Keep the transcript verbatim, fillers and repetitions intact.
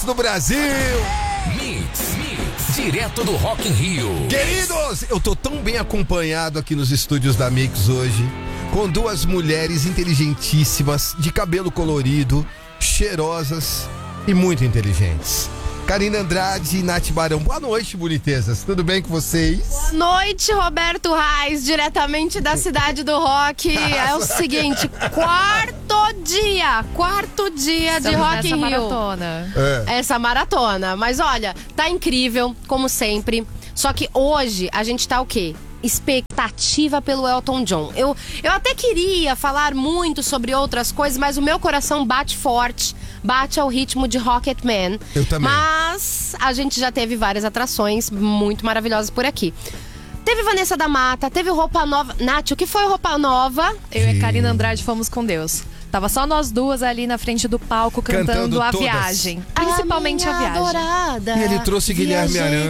do Brasil. Mix, Mix, direto do Rock in Rio. Queridos, eu tô tão bem acompanhado aqui nos estúdios da Mix hoje, com duas mulheres inteligentíssimas, de cabelo colorido, cheirosas e muito inteligentes. Karina Andrade e Nath Barão. Boa noite, bonitezas. Tudo bem com vocês? Boa noite, Roberto Reis, diretamente da cidade do rock. É o seguinte, quarto dia, quarto dia de Estamos Rock in nessa Rio. maratona. É. Essa maratona. Mas olha, tá incrível, como sempre. Só que hoje a gente tá o quê? Expectativa pelo Elton John. Eu, eu até queria falar muito sobre outras coisas, mas o meu coração bate forte, bate ao ritmo de Rocketman. Eu também. Mas a gente já teve várias atrações muito maravilhosas por aqui. Teve Vanessa da Mata, teve Roupa Nova. Nath, o que foi Roupa Nova? Eu e a Karina Andrade fomos com Deus. Tava só nós duas ali na frente do palco cantando, Cantando a todas. viagem. Principalmente a, minha viagem. adorada. E ele trouxe Guilherme Viajei Arana.